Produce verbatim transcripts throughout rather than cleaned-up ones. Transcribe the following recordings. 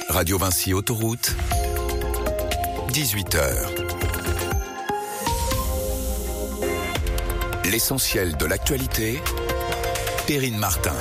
Radio Vinci Autoroute, dix-huit heures. L'essentiel de l'actualité, Perrine Martin.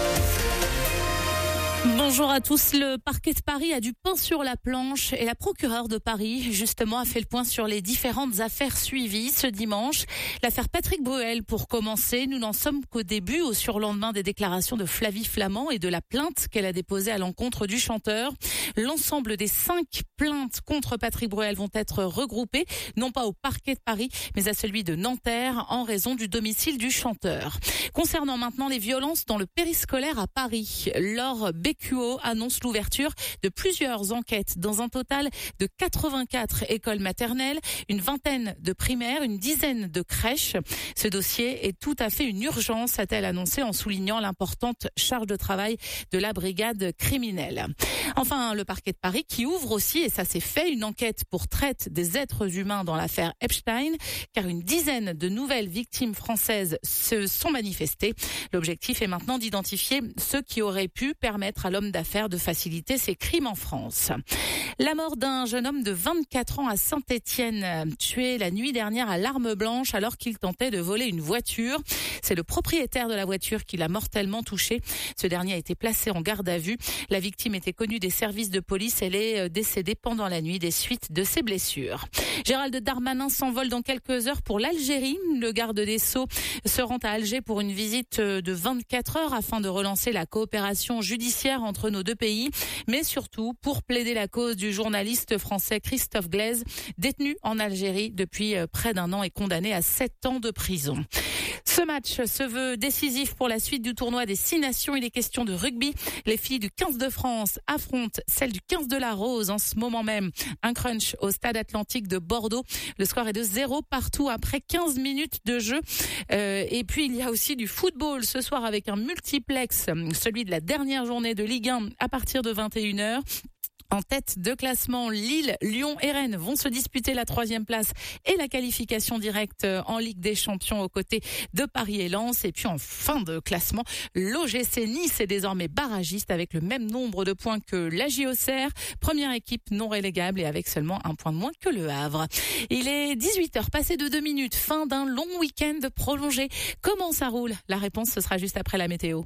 Bonjour à tous. Le parquet de Paris a du pain sur la planche et la procureure de Paris, justement, a fait le point sur les différentes affaires suivies ce dimanche. L'affaire Patrick Bruel, pour commencer, nous n'en sommes qu'au début, au surlendemain des déclarations de Flavie Flament et de la plainte qu'elle a déposée à l'encontre du chanteur. L'ensemble des cinq plaintes contre Patrick Bruel vont être regroupées, non pas au parquet de Paris, mais à celui de Nanterre, en raison du domicile du chanteur. Concernant maintenant les violences dans le périscolaire à Paris, Laure Bécuot annonce l'ouverture de plusieurs enquêtes dans un total de quatre-vingt-quatre écoles maternelles, une vingtaine de primaires, une dizaine de crèches. Ce dossier est tout à fait une urgence, a-t-elle annoncé en soulignant l'importante charge de travail de la brigade criminelle. Enfin, le parquet de Paris qui ouvre aussi, et ça c'est fait, une enquête pour traite des êtres humains dans l'affaire Epstein, car une dizaine de nouvelles victimes françaises se sont manifestées. L'objectif est maintenant d'identifier ceux qui auraient pu permettre à l'homme d'affaires de faciliter ses crimes en France. La mort d'un jeune homme de vingt-quatre ans à Saint-Étienne, tué la nuit dernière à l'arme blanche alors qu'il tentait de voler une voiture. C'est le propriétaire de la voiture qui l'a mortellement touché. Ce dernier a été placé en garde à vue. La victime était connue des services de police. Elle est décédée pendant la nuit des suites de ses blessures. Gérald Darmanin s'envole dans quelques heures pour l'Algérie. Le garde des Sceaux se rend à Alger pour une visite de vingt-quatre heures afin de relancer la coopération judiciaire entre nos deux pays, mais surtout pour plaider la cause du journaliste français Christophe Glaise, détenu en Algérie depuis près d'un an et condamné à sept ans de prison. Ce match se veut décisif pour la suite du tournoi des Six Nations. Il est question de rugby. Les filles du quinze de France affrontent celles du quinze de la Rose en ce moment même. Un crunch au stade Atlantique de Bordeaux. Le score est de zéro partout après quinze minutes de jeu. Euh, et puis il y a aussi du football ce soir avec un multiplex, celui de la dernière journée de Ligue un à partir de vingt et une heures. En tête de classement, Lille, Lyon et Rennes vont se disputer la troisième place et la qualification directe en Ligue des Champions aux côtés de Paris et Lens. Et puis en fin de classement, l'O G C Nice est désormais barragiste avec le même nombre de points que la J O C R, première équipe non relégable et avec seulement un point de moins que le Havre. Il est dix-huit heures, passé de deux minutes, fin d'un long week-end prolongé. Comment ça roule? La réponse, ce sera juste après la météo.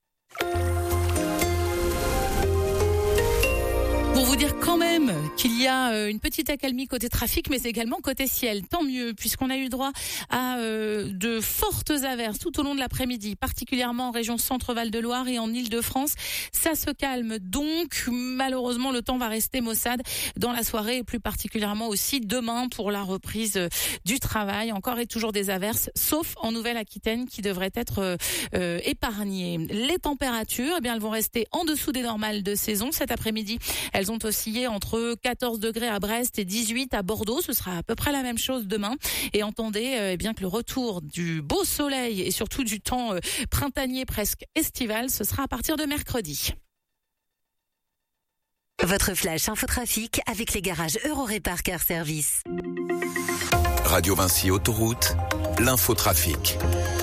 Pour vous dire quand même qu'il y a une petite accalmie côté trafic, mais également côté ciel. Tant mieux, puisqu'on a eu droit à euh, de fortes averses tout au long de l'après-midi, particulièrement en région Centre-Val de Loire et en Île-de-France. Ça se calme donc. Malheureusement, le temps va rester maussade dans la soirée et plus particulièrement aussi demain pour la reprise du travail. Encore et toujours des averses, sauf en Nouvelle-Aquitaine qui devrait être euh, épargnée. Les températures, eh bien, elles vont rester en dessous des normales de saison cet après-midi. Elles ont oscillé entre quatorze degrés à Brest et dix-huit à Bordeaux. Ce sera à peu près la même chose demain. Et entendez euh, bien que le retour du beau soleil et surtout du temps euh, printanier presque estival, ce sera à partir de mercredi. Votre flash infotrafic avec les garages Eurorépar Car Service. Radio Vinci Autoroute, l'infotrafic.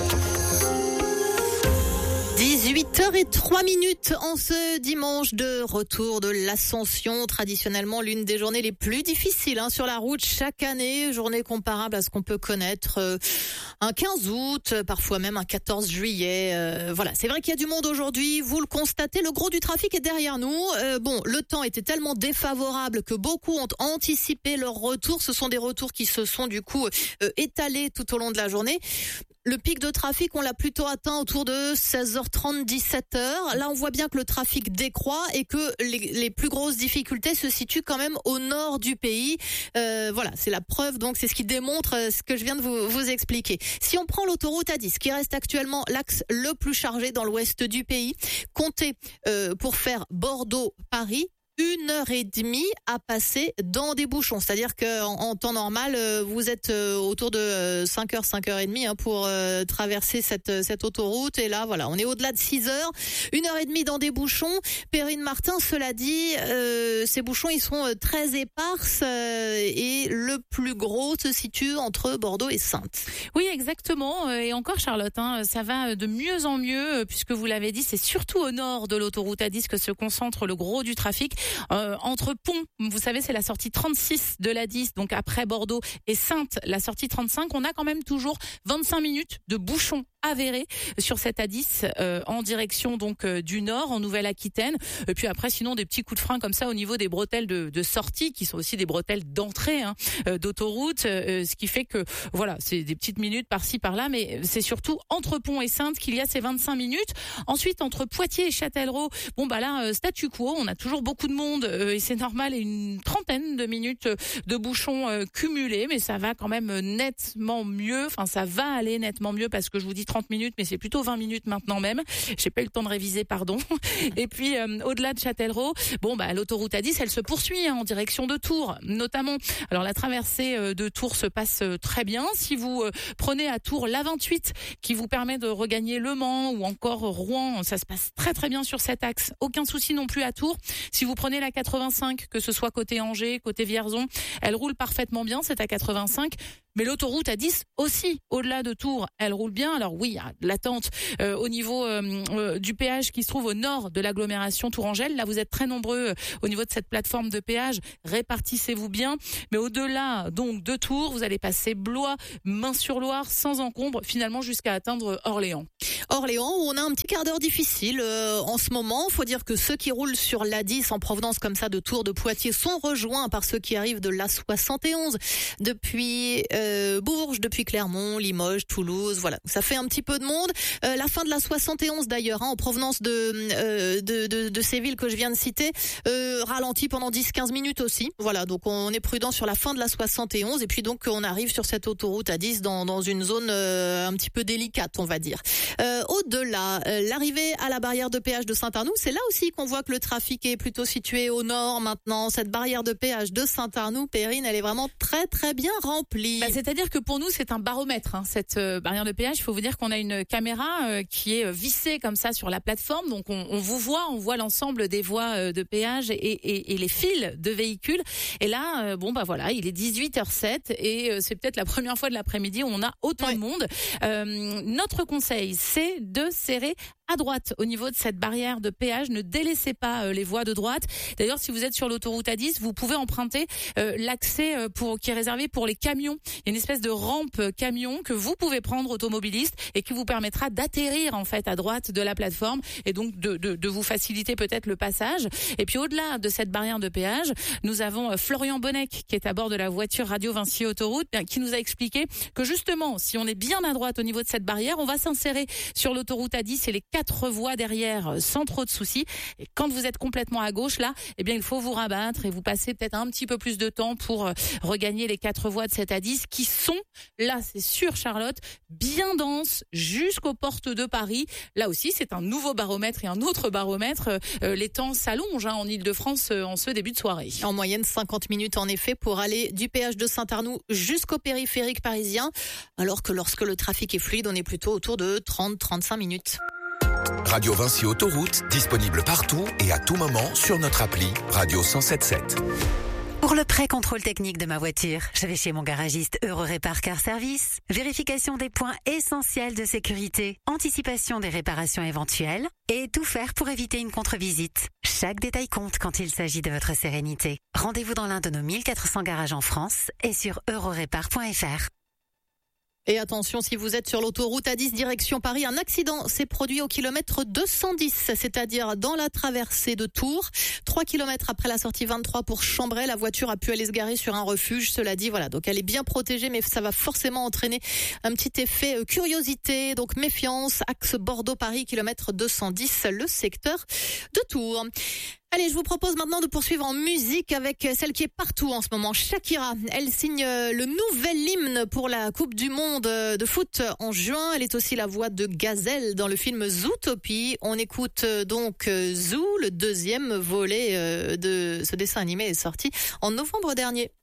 dix-huit heures zéro trois minutes en ce dimanche de retour de l'Ascension, traditionnellement l'une des journées les plus difficiles hein, sur la route chaque année, journée comparable à ce qu'on peut connaître euh, un quinze août, parfois même un quatorze juillet. Euh, voilà, c'est vrai qu'il y a du monde aujourd'hui, vous le constatez, le gros du trafic est derrière nous. Euh, bon, le temps était tellement défavorable que beaucoup ont anticipé leur retour. Ce sont des retours qui se sont du coup euh, étalés tout au long de la journée. Le pic de trafic, on l'a plutôt atteint autour de seize heures trente, dix-sept heures. Là, on voit bien que le trafic décroît et que les, les plus grosses difficultés se situent quand même au nord du pays. Euh, voilà, c'est la preuve, donc c'est ce qui démontre ce que je viens de vous, vous expliquer. Si on prend l'autoroute A dix, qui reste actuellement l'axe le plus chargé dans l'ouest du pays, comptez euh, pour faire Bordeaux-Paris, une heure et demie à passer dans des bouchons. C'est-à-dire que en, en temps normal, euh, vous êtes euh, autour de euh, cinq heures, cinq heures et demie hein, pour euh, traverser cette cette autoroute. Et là, voilà, on est au-delà de six heures. Une heure et demie dans des bouchons. Perrine Martin, cela dit, euh, ces bouchons, ils sont euh, très éparses euh, et le plus gros se situe entre Bordeaux et Saintes. Oui, exactement. Et encore, Charlotte, hein, ça va de mieux en mieux puisque vous l'avez dit, c'est surtout au nord de l'autoroute A dix que se concentre le gros du trafic. Euh, entre Pont, vous savez, c'est la sortie trente-six de l'A dix, donc après Bordeaux, et Saintes, la sortie trente-cinq, on a quand même toujours vingt-cinq minutes de bouchons avérés sur cette A dix euh, en direction donc euh, du nord, en Nouvelle-Aquitaine. Et puis après, sinon, des petits coups de frein comme ça au niveau des bretelles de, de sortie, qui sont aussi des bretelles d'entrée hein, euh, d'autoroute, euh, ce qui fait que voilà, c'est des petites minutes par-ci par-là, mais c'est surtout entre Pont et Saintes qu'il y a ces vingt-cinq minutes. Ensuite, entre Poitiers et Châtellerault, bon bah là, euh, statu quo, on a toujours beaucoup de monde euh, et c'est normal, et une trentaine de minutes de bouchons euh, cumulés, mais ça va quand même nettement mieux. Enfin, ça va aller nettement mieux parce que je vous dis trente minutes, mais c'est plutôt vingt minutes maintenant même. J'ai pas eu le temps de réviser, pardon. Et puis euh, au-delà de Châtellerault, bon bah l'autoroute A dix, elle se poursuit hein, en direction de Tours, notamment. Alors la traversée euh, de Tours se passe euh, très bien. Si vous euh, prenez à Tours l'A vingt-huit, qui vous permet de regagner Le Mans ou encore Rouen, ça se passe très très bien sur cet axe. Aucun souci non plus à Tours. Si vous prenez la quatre-vingt-cinq, que ce soit côté Angers, côté Vierzon, elle roule parfaitement bien, c'est à quatre-vingt-cinq. Mais l'autoroute A dix aussi, au-delà de Tours, elle roule bien. Alors oui, il y a de l'attente euh, au niveau euh, euh, du péage qui se trouve au nord de l'agglomération Tourangelle. Là, vous êtes très nombreux euh, au niveau de cette plateforme de péage. Répartissez-vous bien. Mais au-delà donc de Tours, vous allez passer Blois, Main-sur-Loire, sans encombre, finalement jusqu'à atteindre Orléans. Orléans, où on a un petit quart d'heure difficile euh, en ce moment. Faut dire que ceux qui roulent sur l'A dix en provenance comme ça de Tours, de Poitiers, sont rejoints par ceux qui arrivent de l'A soixante et onze depuis euh, Bourges, depuis Clermont, Limoges, Toulouse. Voilà, ça fait un petit peu de monde. Euh, la fin de la soixante et onze d'ailleurs, hein, en provenance de, euh, de, de, de ces villes que je viens de citer, euh, ralentit pendant dix à quinze minutes aussi. Voilà, donc on est prudent sur la fin de la soixante et onze et puis donc on arrive sur cette autoroute A dix dans, dans une zone euh, un petit peu délicate, on va dire. Euh, au-delà, euh, l'arrivée à la barrière de péage de Saint-Arnoux, c'est là aussi qu'on voit que le trafic est plutôt situé au nord maintenant. Cette barrière de péage de Saint-Arnoux, Perrine, elle est vraiment très très bien remplie. Bah, c'est-à-dire que pour nous, c'est un baromètre, hein, cette euh, barrière de péage. Il faut vous dire qu'on a une caméra euh, qui est vissée comme ça sur la plateforme, donc on, on vous voit, on voit l'ensemble des voies euh, de péage et, et, et les fils de véhicules. Et là, euh, bon bah voilà, il est dix-huit heures sept et euh, c'est peut-être la première fois de l'après-midi où on a autant ouais. de monde. Euh, notre conseil, c'est de serrer à droite au niveau de cette barrière de péage. Ne délaissez pas euh, les voies de droite. D'ailleurs, si vous êtes sur l'autoroute A dix, vous pouvez emprunter euh, l'accès euh, pour qui est réservé pour les camions. Il y a une espèce de rampe euh, camion que vous pouvez prendre, automobiliste, et qui vous permettra d'atterrir en fait à droite de la plateforme et donc de, de, de vous faciliter peut-être le passage. Et puis au-delà de cette barrière de péage, nous avons euh, Florian Bonnec qui est à bord de la voiture Radio Vinci Autoroute, bien, qui nous a expliqué que justement, si on est bien à droite au niveau de cette barrière, on va s'insérer sur l'autoroute A dix et les quatre voies derrière sans trop de soucis. Et quand vous êtes complètement à gauche là, eh bien il faut vous rabattre et vous passez peut-être un petit peu plus de temps pour euh, regagner les quatre voies de cette A dix qui sont, là c'est sûr Charlotte, bien denses jusqu'aux portes de Paris. Là aussi c'est un nouveau baromètre et un autre baromètre. Euh, les temps s'allongent hein, en Ile-de-France euh, en ce début de soirée. En moyenne cinquante minutes en effet pour aller du péage de Saint-Arnoux jusqu'au périphérique parisien, alors que lorsque le trafic est fluide, on est plutôt autour de trente à trente-cinq minutes. Radio Vinci Autoroute, disponible partout et à tout moment sur notre appli Radio cent sept sept. Pour le pré-contrôle technique de ma voiture, je vais chez mon garagiste Eurorépar Car Service. Vérification des points essentiels de sécurité, anticipation des réparations éventuelles et tout faire pour éviter une contre-visite. Chaque détail compte quand il s'agit de votre sérénité. Rendez-vous dans l'un de nos mille quatre cents garages en France et sur eurorépar point f r. Et attention, si vous êtes sur l'autoroute A dix direction Paris, un accident s'est produit au kilomètre deux cent dix, c'est-à-dire dans la traversée de Tours. Trois kilomètres après la sortie vingt-trois pour Chambray, la voiture a pu aller se garer sur un refuge. Cela dit, voilà, donc elle est bien protégée, mais ça va forcément entraîner un petit effet euh, curiosité. Donc méfiance, axe Bordeaux-Paris, kilomètre deux cent dix, le secteur de Tours. Allez, je vous propose maintenant de poursuivre en musique avec celle qui est partout en ce moment, Shakira. Elle signe le nouvel hymne pour la Coupe du Monde de foot en juin. Elle est aussi la voix de Gazelle dans le film Zootopie. On écoute donc Zoo, le deuxième volet de ce dessin animé est sorti en novembre dernier.